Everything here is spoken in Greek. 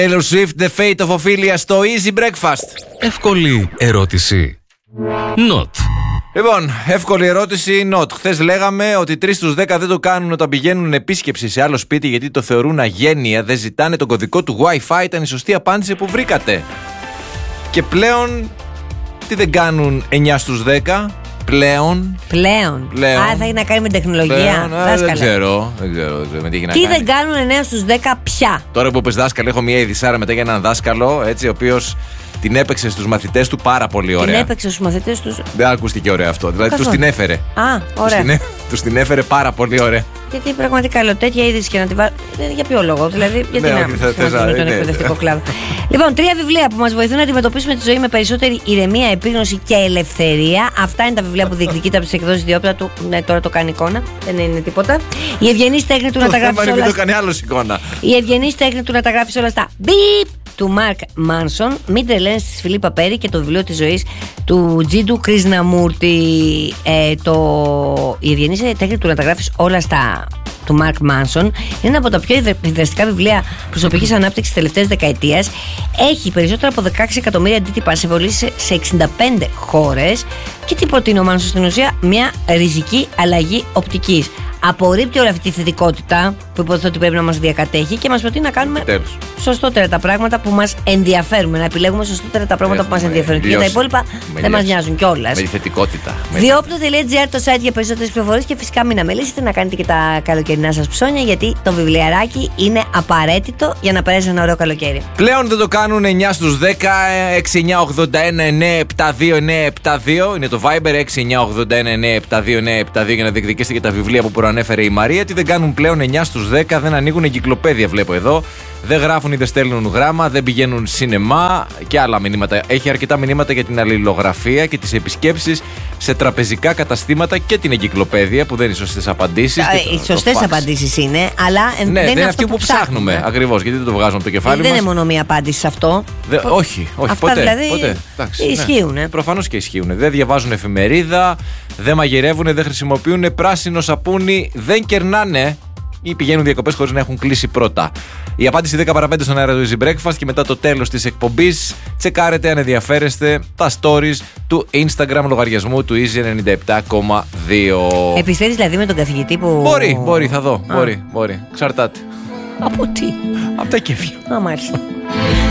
Taylor Swift, The Fate of Ophelia στο Easy Breakfast. Εύκολη ερώτηση. Not. Λοιπόν, εύκολη ερώτηση. Not. Χθες λέγαμε ότι 3 στους 10 δεν το κάνουν όταν πηγαίνουν επίσκεψη σε άλλο σπίτι γιατί το θεωρούν αγένεια, δεν ζητάνε τον κωδικό του Wi-Fi. Ήταν η σωστή απάντηση που βρήκατε. Και πλέον, τι δεν κάνουν 9 στους 10. Πλέον. Α, θα έχει να κάνει με τεχνολογία. Δεν ξέρω. Τι δεν κάνουν 9 στους 10 πια. Τώρα που πες δάσκαλο, έχω μια ειδισάρα μετά για έναν δάσκαλο, έτσι, ο οποίος την έπαιξε στους μαθητές του πάρα πολύ ωραία. Την έπαιξε στους μαθητές του. Δεν ακούστηκε ωραίο αυτό. Δηλαδή τους την έφερε. Α, ωραία. Τους την έφερε πάρα πολύ ωραία. Γιατί πραγματικά λέω τέτοια είδηση και να τη βάλω. Για ποιο λόγο, δηλαδή, γιατί να με τον εκπαιδευτικό κλάδο. Λοιπόν, 3 βιβλία που μας βοηθούν να αντιμετωπίσουμε τη ζωή με περισσότερη ηρεμία, επίγνωση και ελευθερία. Αυτά είναι τα βιβλία που διεκδικείται από τις εκδόσεις Διόπλατου. Ναι, τώρα το κάνει εικόνα. Δεν είναι τίποτα. Η ευγενής τέχνη του να τα γράφει όλα. Το κάνει άλλος εικόνα. Η ευγενής τέχνη του να τα γράφει όλα στα μπιπ του Μαρκ Μάνσον. Μην τρελαίνεσαι της Φιλίππα Πέρι και το βιβλίο της ζωής του Τζίντου Κρίσναμουρτη. Η ευγενής τέχνη του να τα γράφει όλα στα του Μαρκ Μάνσον είναι ένα από τα πιο διδραστικά βιβλία προσωπικής ανάπτυξης της τελευταίας δεκαετίας. Έχει περισσότερα από 16 εκατομμύρια αντίτυπα σε πωλήσεις σε 65 χώρες. Και τι προτείνει ο Μάνσον στην ουσία? Μια ριζική αλλαγή οπτικής. Απορρίπτει όλη αυτή τη θετικότητα που υποθέτω ότι πρέπει να μας διακατέχει και μας προτείνει να κάνουμε σωστότερα τα πράγματα που μας ενδιαφέρουν. Να επιλέγουμε σωστότερα τα πράγματα που μας ενδιαφέρουν. Και τα υπόλοιπα δεν μας νοιάζουν κιόλας. Με τη θετικότητα. Διόπλο.gr το site για περισσότερες πληροφορίες και φυσικά μην αμελήσετε να κάνετε και τα καλοκαιρινά σας ψώνια, γιατί το βιβλιαράκι είναι απαραίτητο για να περάσει ένα ωραίο καλοκαίρι. Πλέον δεν το κάνουν 9 στους 10. 6981-972-972 είναι το Viber. 6981-972-972 για να διεκδικήσετε και τα βιβλία που προανέφερε η Μαρία. Τι δεν κάνουν πλέον 9 στους 10? Δεν ανοίγουν εγκυκλοπαίδεια, βλέπω εδώ. Δεν γράφουν ή δεν στέλνουν γράμμα, δεν πηγαίνουν σινεμά και άλλα μηνύματα. Έχει αρκετά μηνύματα για την αλληλογραφία και τις επισκέψεις σε τραπεζικά καταστήματα και την εγκυκλοπαίδεια που δεν είναι σωστές απαντήσεις. Οι σωστές απαντήσεις είναι, αλλά δεν είναι αυτή που ψάχνουμε. Ακριβώς, γιατί δεν το βγάζουμε από το κεφάλι μας. Δεν είναι μόνο μία απάντηση σε αυτό. Όχι, αυτά ποτέ. Δηλαδή ποτέ. ισχύουν. Ναι. Προφανώς και ισχύουν. Δεν διαβάζουν εφημερίδα, δεν μαγειρεύουν, δεν χρησιμοποιούν πράσινο σαπούνι, δεν κερνάνε ή πηγαίνουν διακοπές χωρίς να έχουν κλείσει πρώτα. Η απάντηση 10 παρα 5 στον αέρα του Easy Breakfast και μετά το τέλος της εκπομπής τσεκάρετε αν ενδιαφέρεστε τα stories του Instagram λογαριασμού του Easy 97,2. Επιστρέφεις δηλαδή με τον καθηγητή που... Μπορεί, θα δω. Μπορεί. Ξαρτάται. Από τι? Από τα κέφια. Μάλιστα.